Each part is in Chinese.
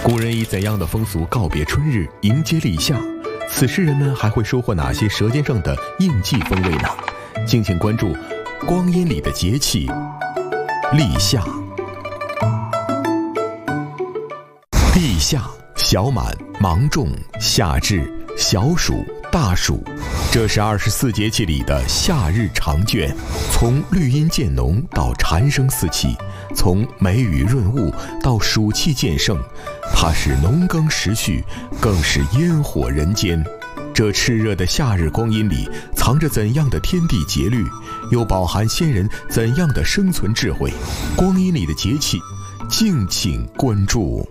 古人以怎样的风俗告别春日，迎接立夏？此时人们还会收获哪些舌尖上的应季风味呢？敬请关注光阴里的节气——立夏。立夏，小满、芒种、夏至、小暑、大暑，这是24节气里的夏日长卷。从绿荫渐浓到蝉声四起，从梅雨润物到暑气渐盛，它是农耕时序，更是烟火人间。这炽热的夏日光阴里，藏着怎样的天地节律，又饱含先人怎样的生存智慧？光阴里的节气，敬请关注。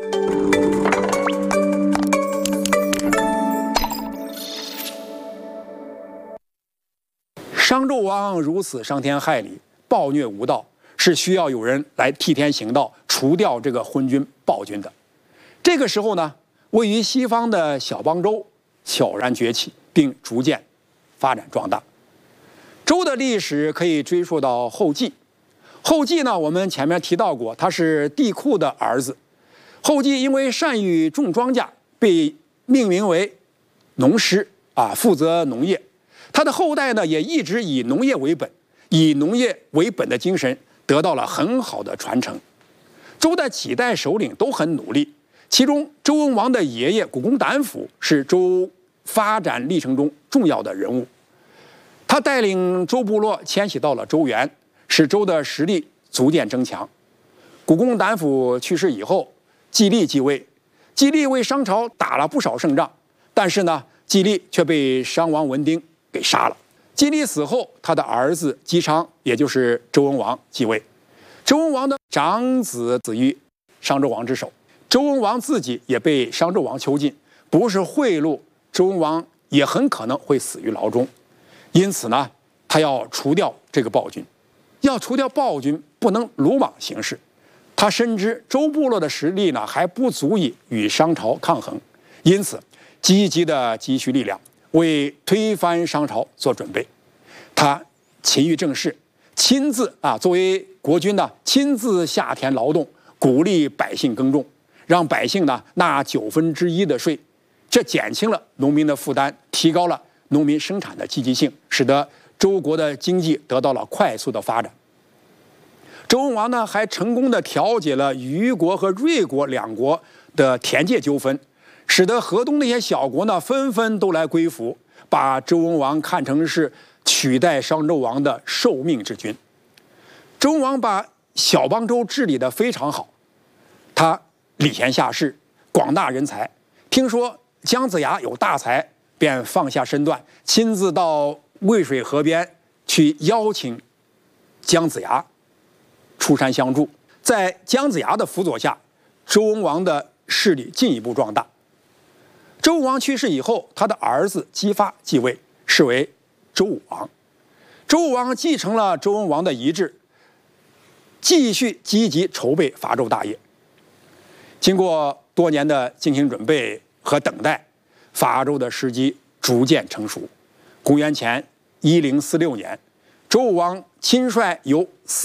商纣王如此伤天害理、暴虐无道，是需要有人来替天行道，除掉这个昏君暴君的。这个时候呢，位于西方的小邦周悄然崛起，并逐渐发展壮大。周的历史可以追溯到后稷。后稷呢，我们前面提到过，他是帝喾的儿子。后稷因为善于种庄稼，被命名为农师负责农业。他的后代呢，也一直以农业为本，以农业为本的精神得到了很好的传承。周的几代首领都很努力，其中周文王的爷爷古公胆父是周发展历程中重要的人物。他带领周部落迁徙到了周原，使周的实力逐渐增强。古公胆父去世以后，季历继位。季历为商朝打了不少胜仗，但是呢，季历却被商王文丁给杀了。季历死后，他的儿子姬昌，也就是周文王继位。周文王的长子死于商纣王之手，周文王自己也被商纣王囚禁，不是贿赂，周文王也很可能会死于牢中。因此呢，他要除掉这个暴君。要除掉暴君，不能鲁莽行事。他深知周部落的实力呢还不足以与商朝抗衡，因此积极的积蓄力量，为推翻商朝做准备。他勤于政事，亲自作为国君呢，亲自下田劳动，鼓励百姓耕种，让百姓呢纳1/9的税，这减轻了农民的负担，提高了农民生产的积极性，使得周国的经济得到了快速的发展。周文王呢还成功的调解了虞国和芮国两国的田界纠纷，使得河东那些小国呢纷纷都来归服，把周文王看成是取代商纣王的受命之君。周文王把小邦周治理得非常好，他礼贤下士，广纳人才。听说姜子牙有大才，便放下身段，亲自到渭水河边去邀请姜子牙出山相助。在姜子牙的辅佐下，周文王的势力进一步壮大。周武王去世以后，他的儿子姬发继位，是为周武王。周武王继承了周文王的遗志，继续积极筹备伐纣大业。经过多年的精心准备和等待，伐纣的时机逐渐成熟。公元前1046年，周武王亲率由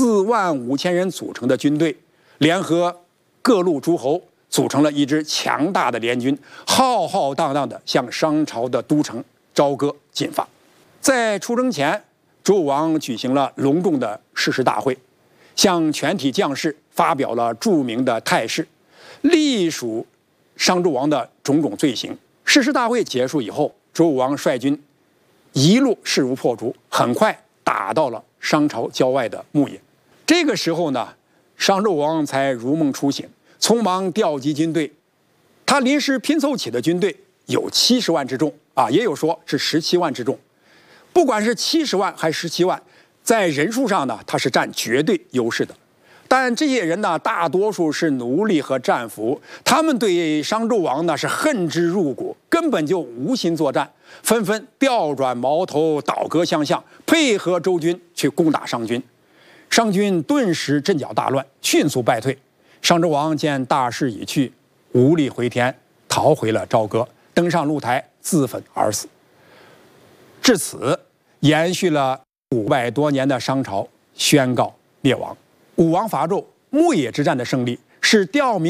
45000人组成的军队，联合各路诸侯，组成了一支强大的联军，浩浩荡荡地向商朝的都城朝歌进发。在出征前，周武王举行了隆重的誓师大会，向全体将士发表了著名的态誓，隶属商纣王的种种罪行。誓师大会结束以后，周武王率军一路势如破竹，很快打到了商朝郊外的牧野。这个时候呢，商纣王才如梦初醒，匆忙调集军队。他临时拼凑起的军队有70万之众也有说是17万之众。不管是70万还是17万，在人数上呢，他是占绝对优势的。但这些人呢，大多数是奴隶和战俘，他们对商纣王呢是恨之入骨，根本就无心作战，纷纷调转矛头，倒戈相向，配合周军去攻打商军。商军顿时阵脚大乱，迅速败退。商纣王见大势已去，无力回天，逃回了朝歌，登上露台自焚而死。至此，延续了500多年的商朝宣告灭亡。武王伐纣、牧野之战的胜利，是吊民